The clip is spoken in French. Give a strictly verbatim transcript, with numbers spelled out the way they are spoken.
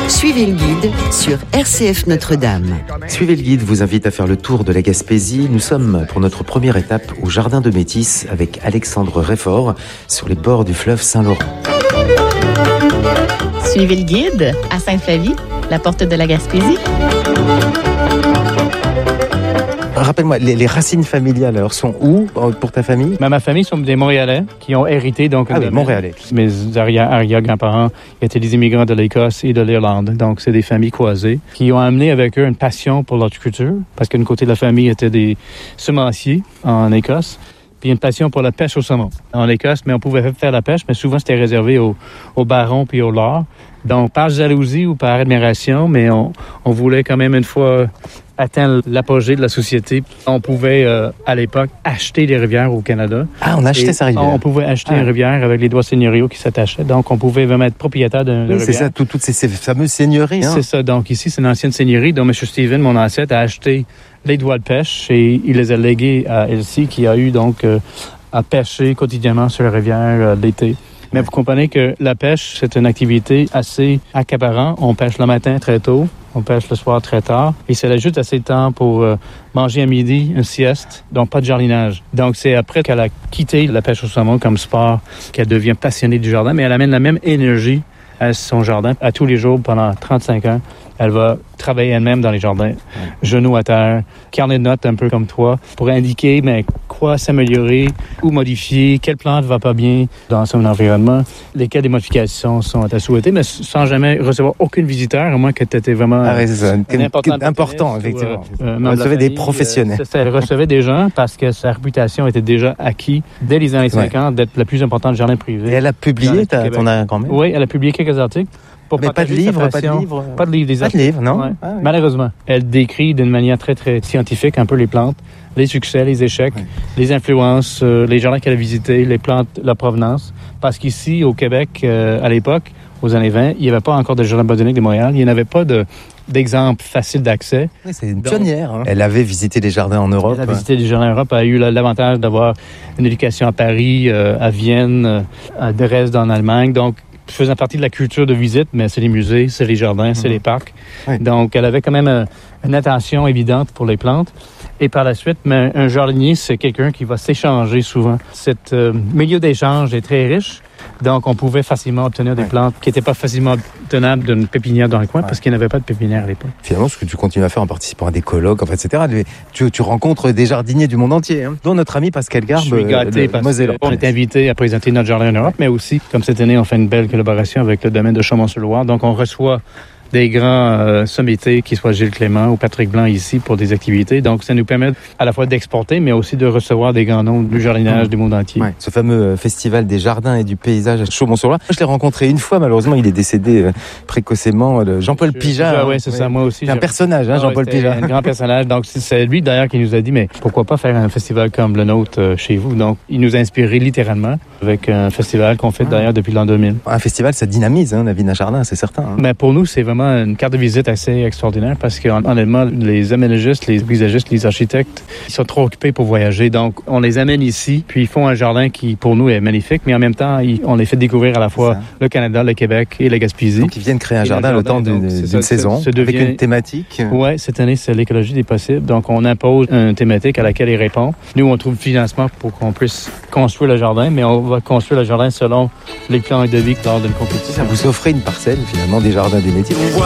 Suivez le guide sur R C F Notre-Dame. Suivez le guide vous invite à faire le tour de la Gaspésie. Nous sommes pour notre première étape au Jardin de Métis avec Alexandre Réfort sur les bords du fleuve Saint-Laurent. Suivez le guide à Sainte-Flavie, la porte de la Gaspésie. Rappelle-moi, les, les racines familiales alors sont où pour ta famille? Ma, ma famille sont des Montréalais qui ont hérité donc. Ah oui, Montréalais. Mes arrière arrière grands-parents étaient des immigrants de l'Écosse et de l'Irlande, donc c'est des familles croisées qui ont amené avec eux une passion pour l'horticulture parce qu'une côté de la famille était des semenciers en Écosse. Puis une passion pour la pêche au saumon en Écosse, mais on pouvait faire la pêche, mais souvent c'était réservé aux, aux barons puis aux lords. Donc par jalousie ou par admiration, mais on, on voulait quand même une fois atteindre l'apogée de la société. On pouvait euh, à l'époque acheter des rivières au Canada. Ah, on achetait sa rivière. On pouvait acheter ah. une rivière avec les droits seigneuriaux qui s'attachaient. Donc on pouvait vraiment être propriétaire d'une oui, rivière. C'est ça, tout, toutes ces, ces fameuses seigneuries. Hein? C'est ça. Donc ici c'est une ancienne seigneurie dont M. Steven, mon ancêtre, a acheté les droits de pêche et il les a légués à Elsie qui a eu donc euh, à pêcher quotidiennement sur la rivière euh, l'été. Mais vous comprenez que la pêche, c'est une activité assez accaparante. On pêche le matin très tôt, on pêche le soir très tard. Et c'est juste assez de temps pour euh, manger à midi, une sieste, donc pas de jardinage. Donc c'est après qu'elle a quitté la pêche au saumon comme sport qu'elle devient passionnée du jardin, mais elle amène la même énergie à son jardin à tous les jours pendant trente-cinq ans. Elle va travailler elle-même dans les jardins, genoux à terre, carnet de notes un peu comme toi, pour indiquer mais quoi s'améliorer ou modifier, quelle plante va pas bien dans son environnement, lesquelles des modifications sont à souhaiter, mais sans jamais recevoir aucun visiteur, à moins que tu étais vraiment ah oui, c'est ça. un important, important effectivement. Ou, euh, elle recevait des professionnels. Euh, elle recevait des gens parce que sa réputation était déjà acquise dès les années cinquante ouais. d'être la plus importante jardin privé. Et elle a publié ta, ton quand même? Oui, elle a publié quelques articles. Pour mais pas de livre, pas de livre, pas de livre, des pas de livre, non. Ouais. Ah, oui. Malheureusement, elle décrit d'une manière très très scientifique un peu les plantes, les succès, les échecs, oui. les influences, euh, les jardins qu'elle a visités, les plantes, la provenance. Parce qu'ici au Québec, euh, à l'époque, aux années vingt, il n'y avait pas encore de jardin botanique de Montréal. Il n'y en avait pas de d'exemples faciles d'accès. Oui, c'est une pionnière. Hein. Elle avait visité des jardins en Europe. Elle a visité des jardins en Europe. Elle a eu l'avantage d'avoir une éducation à Paris, euh, à Vienne, euh, à Dresde en Allemagne. Donc faisant partie de la culture de visite, mais c'est les musées, c'est les jardins, mmh. c'est les parcs. Oui. Donc, elle avait quand même euh, une attention évidente pour les plantes. Et par la suite, mais un jardinier, c'est quelqu'un qui va s'échanger souvent. Cet euh, milieu d'échange est très riche. Donc, on pouvait facilement obtenir des ouais. plantes qui n'étaient pas facilement obtenables d'une pépinière dans le coin ouais. parce qu'il n'y avait pas de pépinière à l'époque. Finalement, ce que tu continues à faire en participant à des colloques, enfin, et cetera, tu, tu rencontres des jardiniers du monde entier, hein, dont notre ami Pascal Garbe. Je suis gâté parce qu'on est invité à présenter notre jardin en Europe, mais aussi, comme cette année, on fait une belle collaboration avec le domaine de Chaumont-sur-Loire. Donc, on reçoit des grands euh, sommités, qui soient Gilles Clément ou Patrick Blanc ici pour des activités. Donc, ça nous permet à la fois d'exporter, mais aussi de recevoir des grands noms du jardinage mmh. du monde entier. Ouais. Ce fameux festival des jardins et du paysage à Chaumont-sur-Loire. Je l'ai rencontré une fois, malheureusement, il est décédé euh, précocement. Euh, Jean-Paul je, Pijat. Oui, c'est ouais. ça, moi aussi. C'est un personnage, hein, ah, Jean-Paul ouais, Pijat. Un grand personnage. Donc, c'est lui d'ailleurs qui nous a dit, mais pourquoi pas faire un festival comme le nôtre euh, chez vous? Donc, il nous a inspiré littéralement avec un festival qu'on fait ah. d'ailleurs depuis l'an deux mille. Un festival, ça dynamise hein, la vie d'un jardin, c'est certain. Hein. Mais pour nous, c'est vraiment une carte de visite assez extraordinaire parce qu'honnêtement, les aménagistes, les paysagistes, les architectes, ils sont trop occupés pour voyager. Donc, on les amène ici, puis ils font un jardin qui, pour nous, est magnifique, mais en même temps, ils, on les fait découvrir à la fois le Canada, le Québec et la Gaspésie. Donc, ils viennent créer un jardin le temps d'une, d'une ça, saison, ça, ça devient... avec une thématique. Oui, cette année, c'est l'écologie des possibles. Donc, on impose une thématique à laquelle ils répondent. Nous, on trouve le financement pour qu'on puisse construire le jardin, mais on va construire le jardin selon les plans de vie lors d'une compétition. Ça vous offrez une parcelle, finalement, des jardins des métiers.